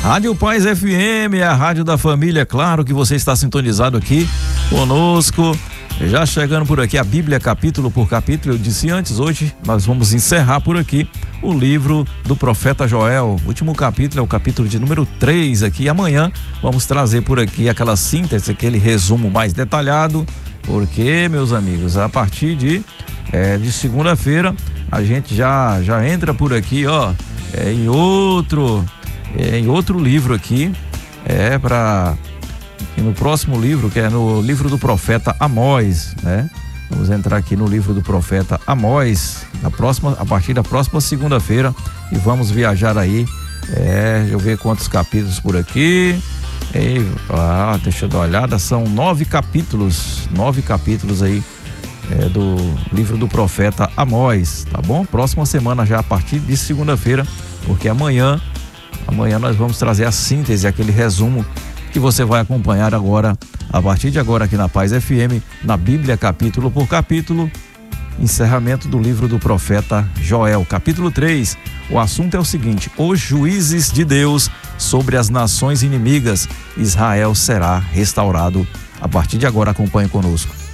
Rádio Paz FM, a rádio da família, claro que você está sintonizado aqui conosco. Já chegando por aqui a Bíblia capítulo por capítulo, eu disse antes, hoje nós vamos encerrar por aqui o livro do profeta Joel. O último capítulo é o capítulo de número 3 aqui. Amanhã vamos trazer por aqui aquela síntese, aquele resumo mais detalhado, porque, meus amigos, a partir de segunda-feira a gente já entra por aqui, ó, em outro livro aqui, no próximo livro, que é no livro do profeta Amós, né? Vamos entrar aqui no livro do profeta Amós, a partir da próxima segunda-feira, e vamos viajar aí, deixa eu ver quantos capítulos por aqui, deixa eu dar uma olhada, são 9 capítulos aí, do livro do profeta Amós, tá bom? Próxima semana já a partir de segunda-feira, porque amanhã nós vamos trazer a síntese, aquele resumo que você vai acompanhar agora, a partir de agora aqui na Paz FM, na Bíblia capítulo por capítulo, encerramento do livro do profeta Joel, capítulo 3. O assunto é o seguinte: os juízes de Deus sobre as nações inimigas, Israel será restaurado. A partir de agora, acompanhe conosco.